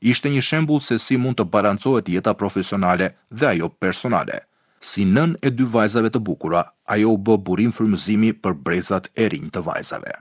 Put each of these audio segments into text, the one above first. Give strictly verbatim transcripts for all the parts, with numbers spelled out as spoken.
Ishte një shembull se si mund të balancohet jeta profesionale dhe ajo personale. Si nën e dy vajzave të bukura, ajo u bë burim frymëzimi për brezat e rinj të vajzave.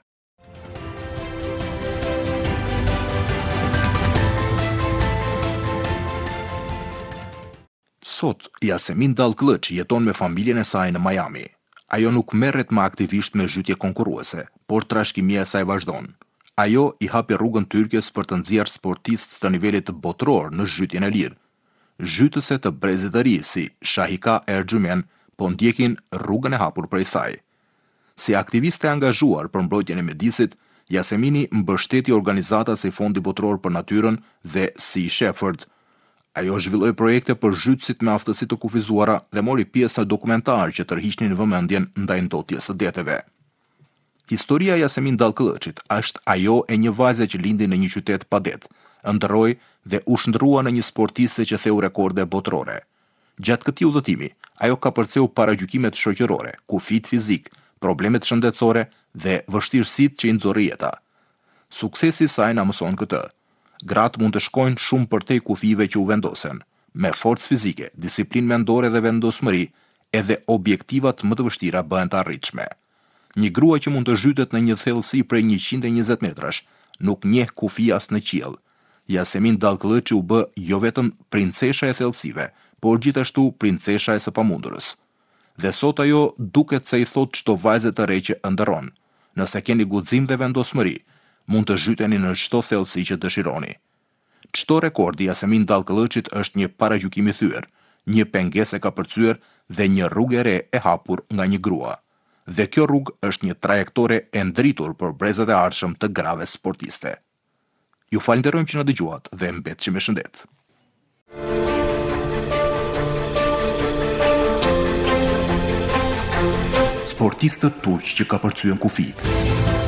Sot, Yasemin Dallkılıç jeton me familjen e saj në Miami. Ajo nuk merret më aktivisht me zhytje konkurruese, por trashëgimia e saj vazhdon. Ajo i hapi rrugën Tyrkës për të nxjerrë sportistë të nivelit botëror në zhytjen e lirë. Zhytëse të brezit të ri si Shahika Ergjumen po ndjekin rrugën e hapur prej saj. Si aktiviste angazhuar për mbrojtjen e mjedisit, Yasemini mbështeti organizata si Fondi Botëror për Natyrën dhe Sea Shepherd. Ajo zhvilloi projekte për zhytësit me aftësi të kufizuara dhe mori pjesë në dokumentar që tërhiqnin vëmendjen ndaj ndotjes së deteve. Historia e Yasemin Dallkılıçit është ajo e një vajze që lindi në një qytet pa det, ëndrroi dhe u shndrua në një sportiste që theu rekorde botërore. Gjatë këtij udhëtimi, ajo ka përceu paragjykimet shoqërore, kufit fizik, problemet shëndetësore dhe vështirësitë që i nxorri jeta. Suksesi i saj na mëson këtë. Gratë mund të shkojnë shumë përtej kufive që u vendosen, me forcë fizike, disiplinë mendore dhe vendosmëri, edhe objektivat më të vështira bëhen të arritshme. Një grua që mund të zhytet në një thellësi prej njëqind e njëzet metrash, nuk njeh kufi as në qiell. Yasemin Dallkılıç u bë jo vetëm princesha e thellësive, por gjithashtu princesha e së pamundurës. Dhe sot ajo duket se i thot çdo vajze të re që ëndërron. Nëse keni guxim dhe vendosmëri, mund të zhyteni në çdo thellësi që dëshironi. Çdo rekord i Yasemin Dallkılıçit është një paragjykim i thyer, një pengesë e kapërcyer dhe një rrugë e re e hapur nga një grua. Dhe kjo rrugë është një trajektore e ndritur për brezat e ardhshëm të grave sportiste. Ju falenderojmë që na dëgjuat dhe mbetçi me shëndet. Sportistët turq që kapërcyen kufit.